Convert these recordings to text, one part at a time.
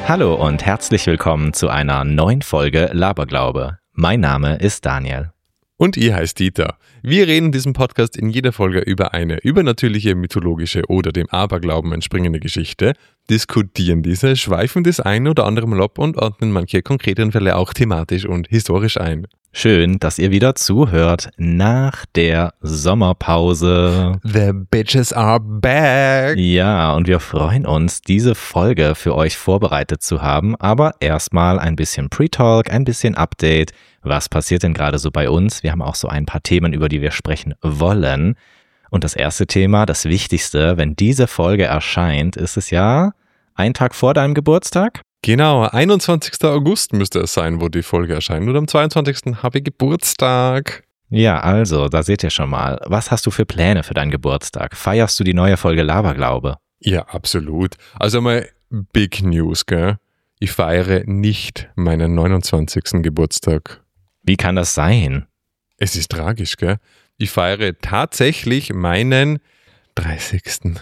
Hallo und herzlich willkommen zu einer neuen Folge Laberglaube. Mein Name ist Daniel. Und ich heiße Dieter. Wir reden in diesem Podcast in jeder Folge über eine übernatürliche, mythologische oder dem Aberglauben entspringende Geschichte, diskutieren diese, schweifen das ein oder andere Mal ab und ordnen manche konkreten Fälle auch thematisch und historisch ein. Schön, dass ihr wieder zuhört nach der Sommerpause. The bitches are back! Ja, und wir freuen uns, diese Folge für euch vorbereitet zu haben, aber erstmal ein bisschen Pre-Talk, ein bisschen Update. Was passiert denn gerade so bei uns? Wir haben auch so ein paar Themen, über die wir sprechen wollen. Und das erste Thema, das Wichtigste, wenn diese Folge erscheint, ist es ja ein Tag vor deinem Geburtstag? Genau, 21. August müsste es sein, wo die Folge erscheint. Und am 22. habe ich Geburtstag. Ja, also, da seht ihr schon mal. Was hast du für Pläne für deinen Geburtstag? Feierst du die neue Folge Laberglaube? Ja, absolut. Also mal Big News, gell? Ich feiere nicht meinen 29. Geburtstag. Wie kann das sein? Es ist tragisch, gell? Ich feiere tatsächlich meinen 30.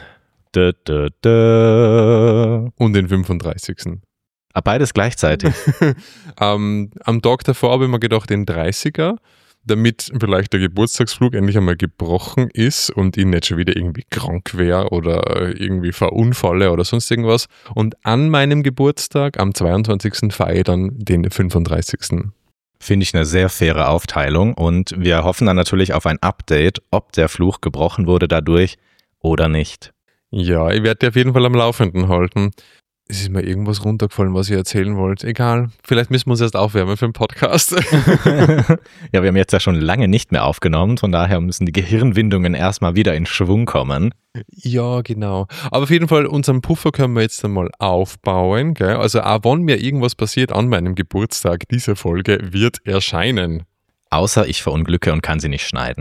Und den 35. Beides gleichzeitig. Am Tag davor habe ich mir gedacht, den 30er, damit vielleicht der Geburtstagsflug endlich einmal gebrochen ist und ich nicht schon wieder irgendwie krank wäre oder irgendwie verunfalle oder sonst irgendwas. Und an meinem Geburtstag, am 22. feiere ich dann den 35. Finde ich eine sehr faire Aufteilung und wir hoffen dann natürlich auf ein Update, ob der Fluch gebrochen wurde dadurch oder nicht. Ja, ich werde dich auf jeden Fall am Laufenden halten. Es ist mir irgendwas runtergefallen, was ich erzählen wollte. Egal, vielleicht müssen wir uns erst aufwärmen für den Podcast. Ja, wir haben jetzt ja schon lange nicht mehr aufgenommen, von daher müssen die Gehirnwindungen erstmal wieder in Schwung kommen. Ja, genau. Aber auf jeden Fall, unseren Puffer können wir jetzt einmal aufbauen. Gell? Also auch wenn mir irgendwas passiert an meinem Geburtstag, diese Folge wird erscheinen. Außer ich verunglücke und kann sie nicht schneiden.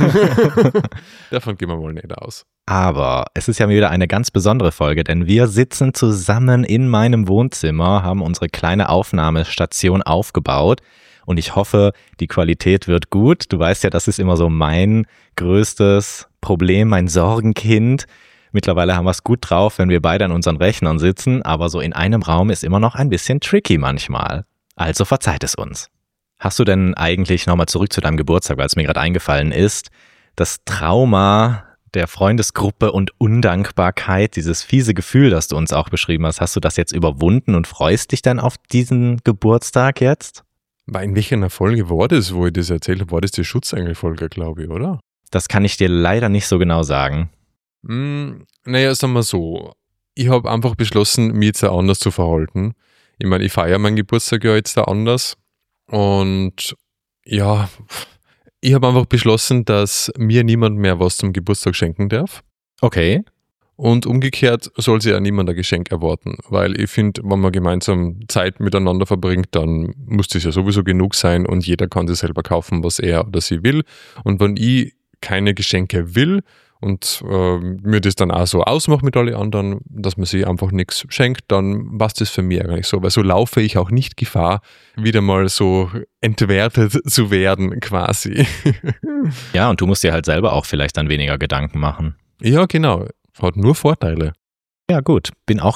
Davon gehen wir mal nicht aus. Aber es ist ja wieder eine ganz besondere Folge, denn wir sitzen zusammen in meinem Wohnzimmer, haben unsere kleine Aufnahmestation aufgebaut und ich hoffe, die Qualität wird gut. Du weißt ja, das ist immer so mein größtes Problem, mein Sorgenkind. Mittlerweile haben wir es gut drauf, wenn wir beide an unseren Rechnern sitzen, aber so in einem Raum ist immer noch ein bisschen tricky manchmal. Also verzeiht es uns. Hast du denn eigentlich, nochmal zurück zu deinem Geburtstag, weil es mir gerade eingefallen ist, das Trauma der Freundesgruppe und Undankbarkeit, dieses fiese Gefühl, das du uns auch beschrieben hast du das jetzt überwunden und freust dich dann auf diesen Geburtstag jetzt? In welcher Folge war das, wo ich das erzählt habe? War das die Schutzengel-Folge, glaube ich, oder? Das kann ich dir leider nicht so genau sagen. Naja, sagen wir so. Ich habe einfach beschlossen, mich jetzt auch anders zu verhalten. Ich meine, ich feiere meinen Geburtstag ja jetzt da anders. Und ja, ich habe einfach beschlossen, dass mir niemand mehr was zum Geburtstag schenken darf. Okay. Und umgekehrt soll sich auch niemand ein Geschenk erwarten. Weil ich finde, wenn man gemeinsam Zeit miteinander verbringt, dann muss das ja sowieso genug sein und jeder kann sich selber kaufen, was er oder sie will. Und wenn ich keine Geschenke will und mir das dann auch so ausmacht mit allen anderen, dass man sich einfach nichts schenkt, dann passt das für mich eigentlich so. Weil so laufe ich auch nicht Gefahr, wieder mal so entwertet zu werden quasi. Ja, und du musst dir halt selber auch vielleicht dann weniger Gedanken machen. Ja, genau. Hat nur Vorteile. Ja gut, bin auch